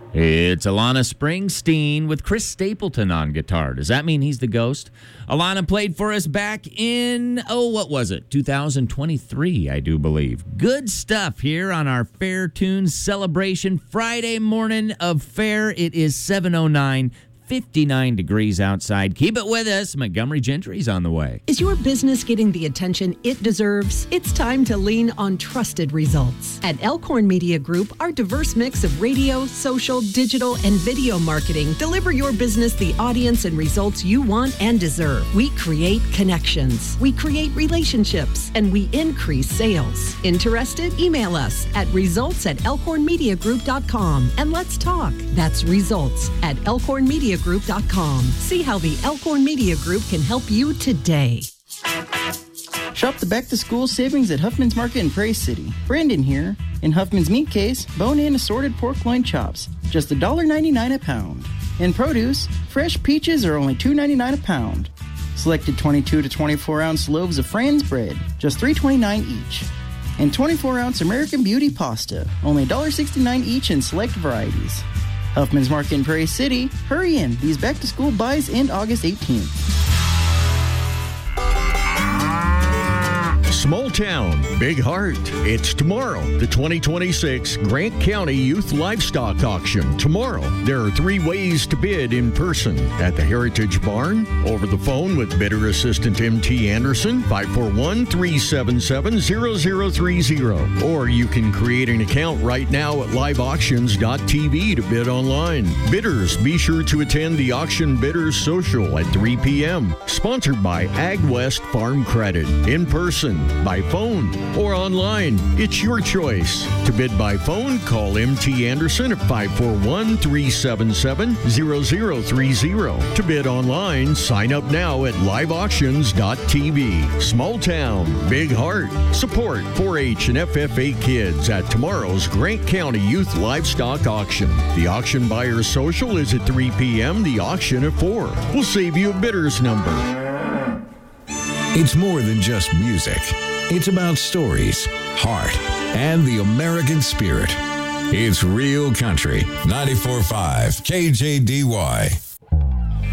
It's Alana Springsteen with Chris Stapleton on guitar. Does that mean he's the ghost? Alana played for us back in, 2023, I do believe. Good stuff here on our Fair Tunes celebration Friday morning of Fair. It is 7:09. 59 degrees outside. Keep it with us. Montgomery Gentry's on the way. Is your business getting the attention it deserves? It's time to lean on trusted results. At Elkhorn Media Group, our diverse mix of radio, social, digital, and video marketing deliver your business the audience and results you want and deserve. We create connections. We create relationships. And we increase sales. Interested? Email us at results@elkhornmediagroup.com and let's talk. That's results@elkhornmediagroup.com. See how the Elkhorn Media Group can help you today. Shop the back-to-school savings at Huffman's Market in Prairie City. Brandon here. In Huffman's Meat Case, bone-in assorted pork loin chops, just $1.99 a pound. In produce, fresh peaches are only $2.99 a pound. Selected 22 to 24-ounce loaves of Fran's bread, just $3.29 each. And 24-ounce American Beauty pasta, only $1.69 each in select varieties. Huffman's Market in Prairie City. Hurry in. These back-to-school buys end August 18th. Small town, big heart. It's tomorrow, the 2026 Grant County Youth Livestock Auction. Tomorrow, there are 3 ways to bid in person: at the Heritage Barn, over the phone with bidder assistant M.T. Anderson, 541-377-0030. Or you can create an account right now at liveauctions.tv to bid online. Bidders, be sure to attend the Auction Bidders Social at 3 p.m. Sponsored by AgWest Farm Credit. In person, by phone, or online. It's your choice. To bid by phone, call M.T. Anderson at 541-377-0030. To bid online, sign up now at liveauctions.tv. Small town, big heart. Support 4-H and FFA kids at tomorrow's Grant County Youth Livestock Auction. The auction buyer's social is at 3 p.m., the auction at 4. We'll save you a bidder's number. It's more than just music. It's about stories, heart, and the American spirit. It's Real Country. 94.5 KJDY.